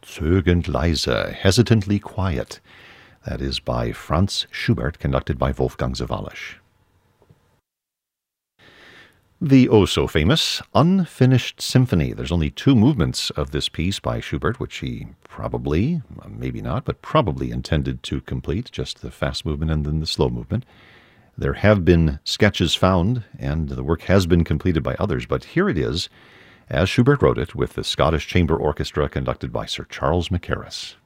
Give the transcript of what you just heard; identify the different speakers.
Speaker 1: Zögernd leise, hesitantly quiet. That is by Franz Schubert, conducted by Wolfgang Sawallisch. The oh-so-famous Unfinished Symphony. There's only 2 movements of this piece by Schubert, which he probably, maybe not, but probably intended to complete, just the fast movement and then the slow movement. There have been sketches found, and the work has been completed by others, but here it is, as Schubert wrote it, with the Scottish Chamber Orchestra conducted by Sir Charles Mackerras.